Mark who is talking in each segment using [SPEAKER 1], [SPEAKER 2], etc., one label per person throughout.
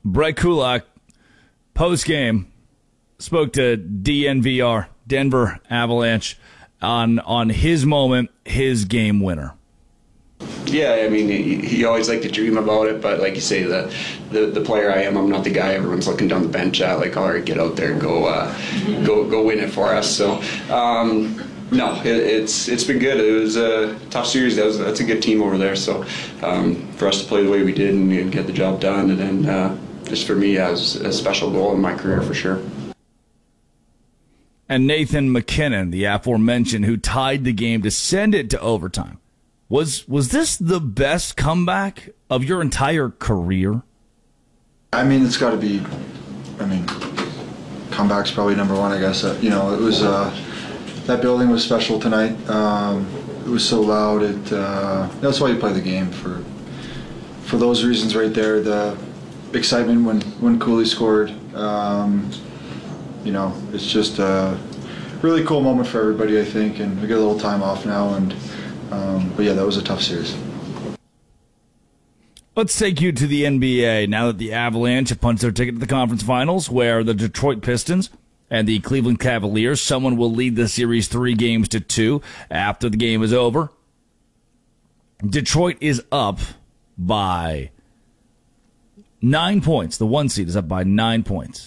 [SPEAKER 1] Brett Kulak, post-game, spoke to DNVR, Denver Avalanche, on his moment, his game winner.
[SPEAKER 2] Yeah, I mean, he always liked to dream about it, but like you say, the player I am, I'm not the guy everyone's looking down the bench at, like, all right, get out there and go win it for us. So, no, it's been good. It was a tough series. That's a good team over there. So, for us to play the way we did and get the job done, and then just for me, as a special goal in my career for sure.
[SPEAKER 1] And Nathan MacKinnon, the aforementioned, who tied the game to send it to overtime. Was this the best comeback of your entire career?
[SPEAKER 3] I mean, it's got to be. I mean, comeback's probably number one, I guess. It was that building was special tonight. It was so loud. That's why you play the game for those reasons right there. The excitement when Cooley scored. It's just a really cool moment for everybody, I think, and we get a little time off now. But yeah, that was a tough series.
[SPEAKER 1] Let's take you to the NBA now that the Avalanche have punched their ticket to the conference finals, where the Detroit Pistons and the Cleveland Cavaliers, someone will lead the series 3-2 after the game is over. Detroit is up by 9 points. The 1 seed is up by 9 points.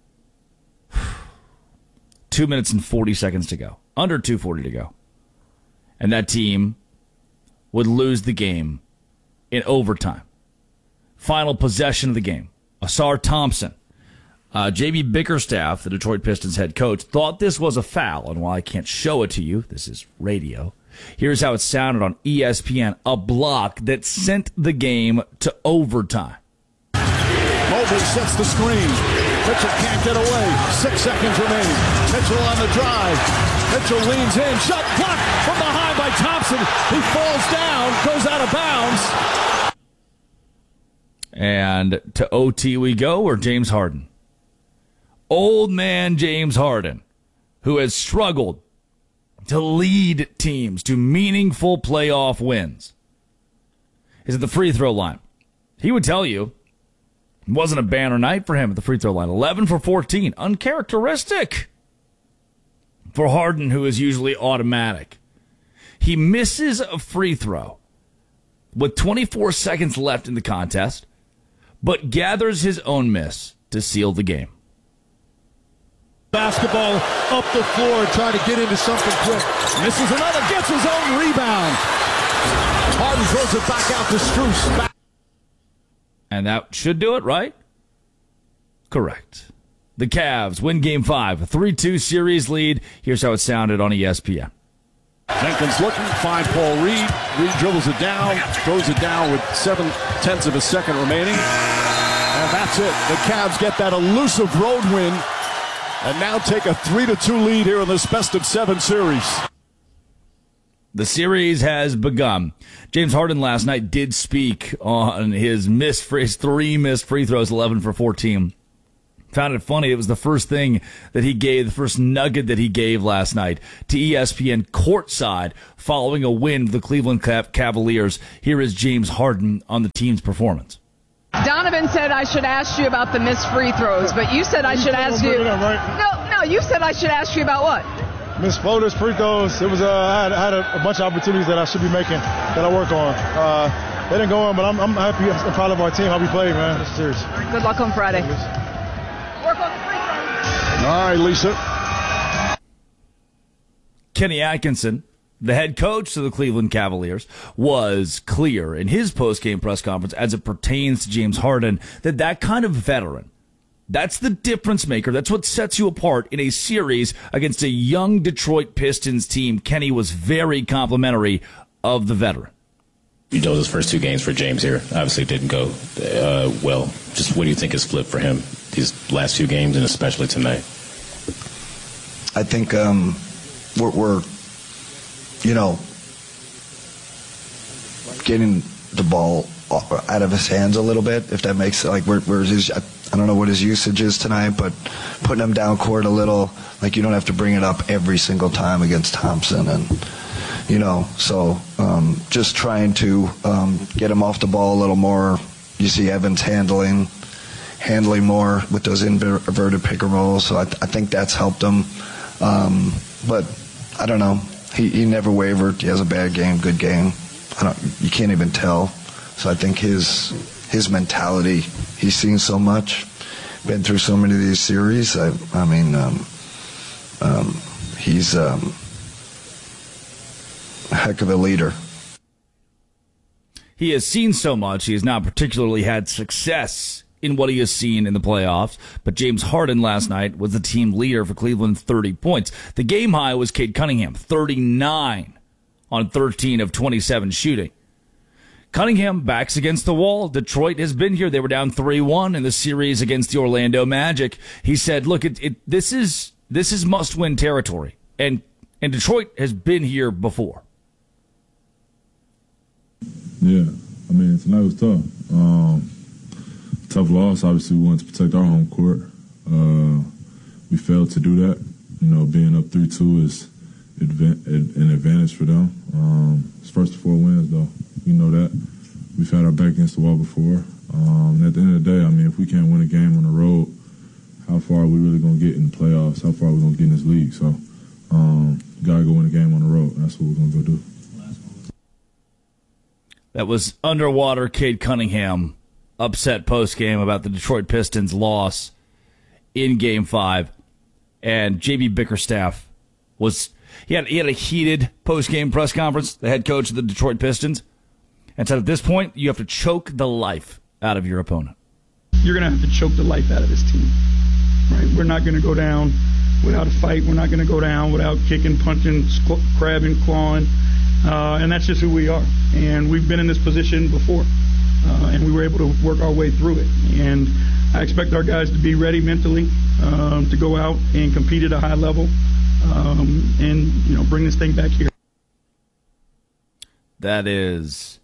[SPEAKER 1] 2 minutes and 40 seconds to go. Under 2:40 to go. And that team would lose the game in overtime. Final possession of the game. Ausar Thompson, J.B. Bickerstaff, the Detroit Pistons head coach, thought this was a foul. And while I can't show it to you, this is radio, here's how it sounded on ESPN. A block that sent the game to overtime.
[SPEAKER 4] Mobley sets the screen. Mitchell can't get away. 6 seconds remaining. Mitchell on the drive. Mitchell leans in. Shot blocked from behind by Thompson. He falls down, goes out of bounds.
[SPEAKER 1] And to OT we go, or James Harden. Old man James Harden, who has struggled to lead teams to meaningful playoff wins, is at the free throw line. He would tell you it wasn't a banner night for him at the free throw line. 11 for 14. Uncharacteristic for Harden, who is usually automatic. He misses a free throw with 24 seconds left in the contest, but gathers his own miss to seal the game.
[SPEAKER 4] Basketball up the floor, trying to get into something quick. Misses another, gets his own rebound. Harden throws it back out to Strus.
[SPEAKER 1] And that should do it, right? Correct. The Cavs win Game 5, a 3-2 series lead. Here's how it sounded on ESPN.
[SPEAKER 4] Jenkins looking, find Paul Reed. Reed dribbles it down, throws it down with 0.7 of a second remaining. And that's it. The Cavs get that elusive road win and now take a 3-2 lead here in this best-of-7 series.
[SPEAKER 1] The series has begun. James Harden last night did speak on his three missed free throws, 11 for 14. Found it funny. It was the first thing that he gave, the first nugget that he gave last night to ESPN courtside following a win of the Cleveland Cavaliers. Here is James Harden on the team's performance.
[SPEAKER 5] Donovan said I should ask you about the missed free throws, but you said I should ask you. No, you said I should ask you about what?
[SPEAKER 6] Missed floaters, free throws. It was I had a bunch of opportunities that I should be making that I work on. They didn't go in, but I'm happy and proud of our team, how we played, man. It's serious.
[SPEAKER 5] Good luck on Friday. Work on the free throws.
[SPEAKER 4] All right, Lisa.
[SPEAKER 1] Kenny Atkinson, the head coach of the Cleveland Cavaliers, was clear in his post-game press conference as it pertains to James Harden that kind of veteran, that's the difference maker. That's what sets you apart in a series against a young Detroit Pistons team. Kenny was very complimentary of the veteran.
[SPEAKER 7] Those first 2 games for James here obviously didn't go well. Just what do you think is flipped for him these last 2 games and especially tonight?
[SPEAKER 8] I think we're getting the ball out of his hands a little bit, if that makes like where's his, I don't know what his usage is tonight, but putting him down court a little, like you don't have to bring it up every single time against Thompson, and so just trying to get him off the ball a little more. You see Evans handling handling more with those inverted pick and rolls. So I think that's helped him. But I don't know. He never wavered. He has a bad game, good game. You can't even tell. So I think his mentality, he's seen so much, been through so many of these series. He's a heck of a leader.
[SPEAKER 1] He has seen so much. He has not particularly had success in what he has seen in the playoffs. But James Harden last night was the team leader for Cleveland, 30 points. The game high was Cade Cunningham, 39 on 13 of 27 shooting. Cunningham backs against the wall. Detroit has been here. They were down 3-1 in the series against the Orlando Magic. He said, look, this is must-win territory. And Detroit has been here before.
[SPEAKER 9] Yeah, tonight was tough. Tough loss. Obviously, we wanted to protect our home court. We failed to do that. Being up 3-2 is an advantage for them. It's first 4 wins, though. We know that. We've had our back against the wall before. And at the end of the day, if we can't win a game on the road, how far are we really going to get in the playoffs? How far are we going to get in this league? So, got to go win a game on the road. That's what we're going to go do.
[SPEAKER 1] That was underwater Cade Cunningham, upset post-game about the Detroit Pistons' loss in Game 5. And J.B. Bickerstaff he had a heated post-game press conference, the head coach of the Detroit Pistons, and said at this point, you have to choke the life out of your opponent.
[SPEAKER 10] You're going to have to choke the life out of this team. Right? We're not going to go down without a fight. We're not going to go down without kicking, punching, grabbing, clawing. And that's just who we are. And we've been in this position before. And we were able to work our way through it. And I expect our guys to be ready mentally to go out and compete at a high level and bring this thing back here.
[SPEAKER 1] That is...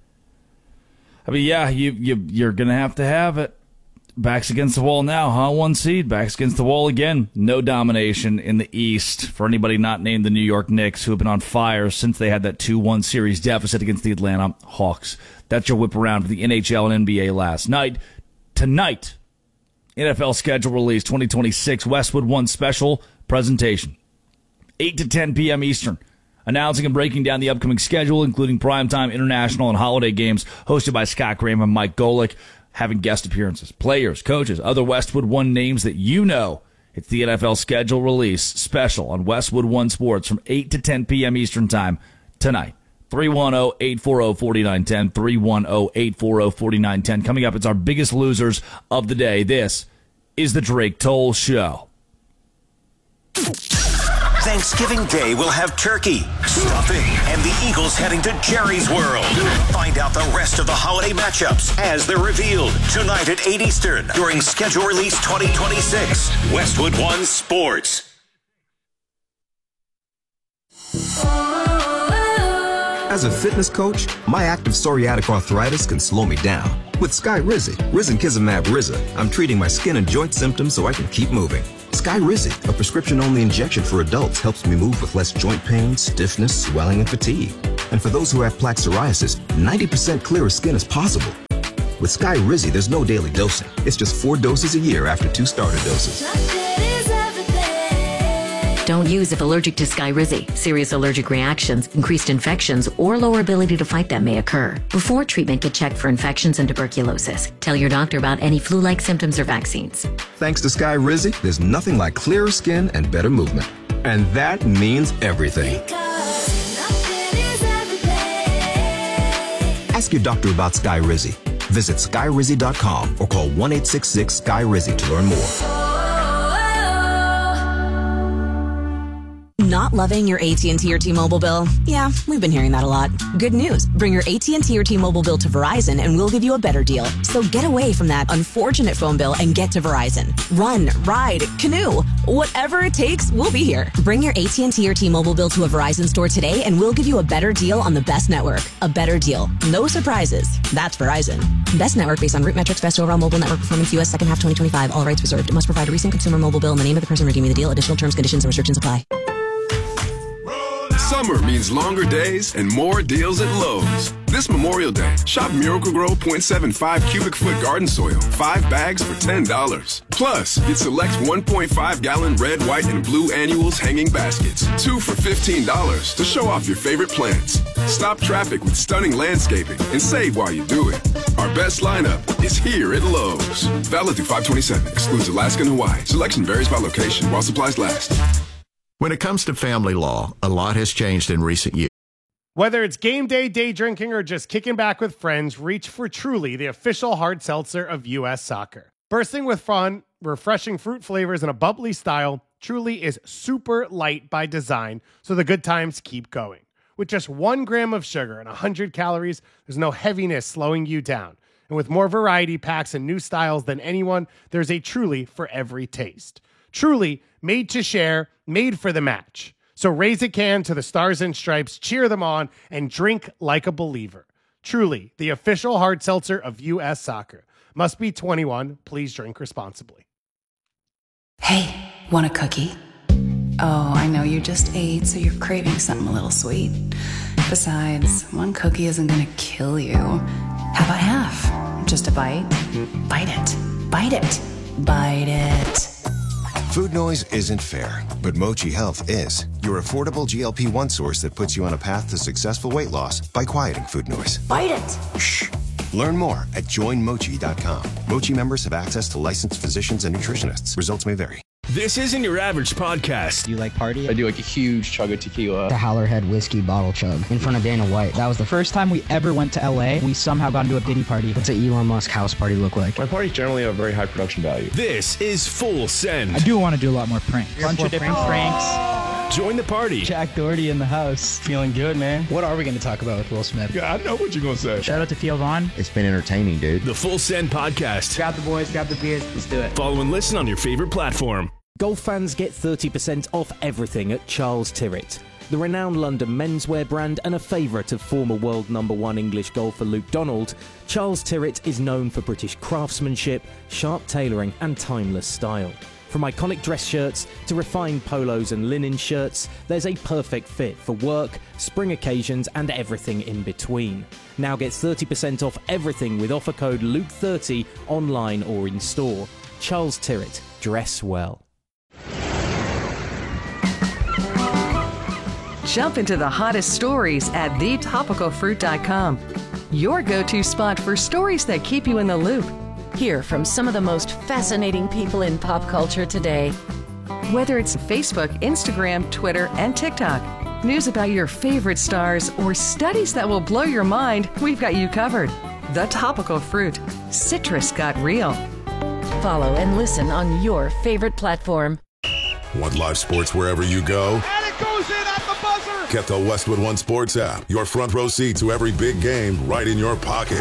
[SPEAKER 1] you're going to have it. Backs against the wall now, huh? 1 seed. Backs against the wall again. No domination in the East for anybody not named the New York Knicks, who have been on fire since they had that 2-1 series deficit against the Atlanta Hawks. That's your whip around for the NHL and NBA last night. Tonight, NFL schedule release 2026 Westwood One special presentation. 8 to 10 p.m. Eastern. Announcing and breaking down the upcoming schedule, including primetime, international, and holiday games, hosted by Scott Graham and Mike Golick, having guest appearances, players, coaches, other Westwood One names that you know. It's the NFL schedule release special on Westwood One Sports from 8 to 10 p.m. Eastern Time tonight. 310-840-4910, 310-840-4910. Coming up, it's our biggest losers of the day. This is the Drake Toll Show.
[SPEAKER 11] Thanksgiving Day will have turkey, stuffing, and the Eagles heading to Jerry's World. Find out the rest of the holiday matchups as they're revealed tonight at 8 Eastern during Schedule Release 2026. Westwood One Sports.
[SPEAKER 12] As a fitness coach, my active psoriatic arthritis can slow me down. With Skyrizi, Risankizumab Riza, I'm treating my skin and joint symptoms so I can keep moving. Skyrizi, a prescription-only injection for adults, helps me move with less joint pain, stiffness, swelling, and fatigue. And for those who have plaque psoriasis, 90% clearer skin is possible. With Skyrizi, there's no daily dosing. It's just 4 doses a year after 2 starter doses.
[SPEAKER 13] Don't use if allergic to Skyrizi. Serious allergic reactions, increased infections, or lower ability to fight them may occur. Before treatment, get checked for infections and tuberculosis. Tell your doctor about any flu-like symptoms or vaccines.
[SPEAKER 12] Thanks to Skyrizi, there's nothing like clearer skin and better movement. And that means everything. Ask your doctor about Skyrizi. Visit Skyrizi.com or call 1-866-SKY-RIZI to learn more.
[SPEAKER 14] Not loving your AT&T or T-Mobile bill? Yeah, we've been hearing that a lot. Good news. Bring your AT&T or T-Mobile bill to Verizon and we'll give you a better deal. So get away from that unfortunate phone bill and get to Verizon. Run, ride, canoe. Whatever it takes, we'll be here. Bring your AT&T or T-Mobile bill to a Verizon store today and we'll give you a better deal on the best network. A better deal. No surprises. That's Verizon. Best network based on root metrics, best overall mobile network performance, U.S. second half 2025. All rights reserved. It must provide a recent consumer mobile bill in the name of the person redeeming the deal. Additional terms, conditions, and restrictions apply.
[SPEAKER 15] Summer means longer days and more deals at Lowe's. This Memorial Day, shop Miracle-Gro 0.75 cubic foot garden soil, 5 bags for $10. Plus, get select 1.5-gallon red, white, and blue annuals hanging baskets, 2 for $15 to show off your favorite plants. Stop traffic with stunning landscaping and save while you do it. Our best lineup is here at Lowe's. Valid through 5/27, excludes Alaska and Hawaii. Selection varies by location while supplies last.
[SPEAKER 16] When it comes to family law, a lot has changed in recent years.
[SPEAKER 17] Whether it's game day, day drinking, or just kicking back with friends, reach for Truly, the official hard seltzer of U.S. Soccer. Bursting with fun, refreshing fruit flavors, and a bubbly style, Truly is super light by design, so the good times keep going. With just 1 gram of sugar and 100 calories, there's no heaviness slowing you down. And with more variety packs and new styles than anyone, there's a Truly for every taste. Truly, made to share, made for the match. So raise a can to the Stars and Stripes, cheer them on, and drink like a believer. Truly, the official hard seltzer of U.S. Soccer. Must be 21. Please drink responsibly.
[SPEAKER 18] Hey, want a cookie? Oh, I know you just ate, so you're craving something a little sweet. Besides, 1 cookie isn't gonna kill you. How about half? Just a bite? Bite it. Bite it. Bite it.
[SPEAKER 19] Food noise isn't fair, but Mochi Health is. Your affordable GLP-1 source that puts you on a path to successful weight loss by quieting food noise.
[SPEAKER 18] Bite it.
[SPEAKER 19] Shh. Learn more at joinmochi.com. Mochi members have access to licensed physicians and nutritionists. Results may vary.
[SPEAKER 20] This isn't your average podcast.
[SPEAKER 21] Do you like party?
[SPEAKER 22] I do like a huge chug of tequila.
[SPEAKER 21] The Howlerhead whiskey bottle chug in front of Dana White. That was the first time we ever went to LA. We somehow got into a Diddy party. What's an Elon Musk house party look like?
[SPEAKER 22] My parties generally have very high production value.
[SPEAKER 20] This is Full Send.
[SPEAKER 21] I do want to do a lot more pranks. Bunch of different pranks.
[SPEAKER 20] Join the party.
[SPEAKER 21] Jack Doherty in the house. Feeling good, man. What are we going to talk about with Will Smith?
[SPEAKER 22] Yeah, I know what you're going to say.
[SPEAKER 21] Shout out to Theo Vaughn.
[SPEAKER 22] It's been entertaining, dude.
[SPEAKER 20] The Full Send podcast.
[SPEAKER 21] Grab the boys, grab the beers. Let's do it.
[SPEAKER 20] Follow and listen on your favorite platform.
[SPEAKER 23] Golf fans get 30% off everything at Charles Tyrwhitt. The renowned London menswear brand and a favourite of former world #1 English golfer Luke Donald, Charles Tyrwhitt is known for British craftsmanship, sharp tailoring and timeless style. From iconic dress shirts to refined polos and linen shirts, there's a perfect fit for work, spring occasions and everything in between. Now get 30% off everything with offer code LUKE30 online or in store. Charles Tyrwhitt, dress well.
[SPEAKER 24] Jump into the hottest stories at thetopicalfruit.com. Your go-to spot for stories that keep you in the loop.
[SPEAKER 25] Hear from some of the most fascinating people in pop culture today.
[SPEAKER 24] Whether it's Facebook, Instagram, Twitter, and TikTok, news about your favorite stars, or studies that will blow your mind, we've got you covered. The Topical Fruit. Citrus got real.
[SPEAKER 25] Follow and listen on your favorite platform.
[SPEAKER 26] Want live sports wherever you go?
[SPEAKER 27] And it goes in at the buzzer!
[SPEAKER 26] Get the Westwood One Sports app. Your front row seat to every big game right in your pocket.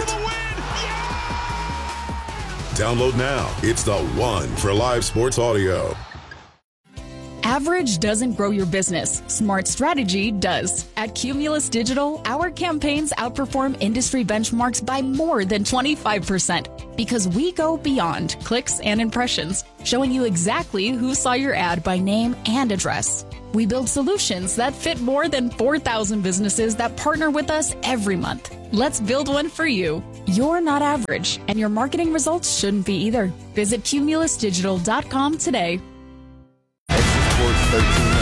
[SPEAKER 26] Download now. It's the one for live sports audio.
[SPEAKER 28] Average doesn't grow your business. Smart strategy does. At Cumulus Digital, our campaigns outperform industry benchmarks by more than 25% because we go beyond clicks and impressions, showing you exactly who saw your ad by name and address. We build solutions that fit more than 4,000 businesses that partner with us every month. Let's build one for you. You're not average, and your marketing results shouldn't be either. Visit cumulusdigital.com today.
[SPEAKER 29] Sports 13.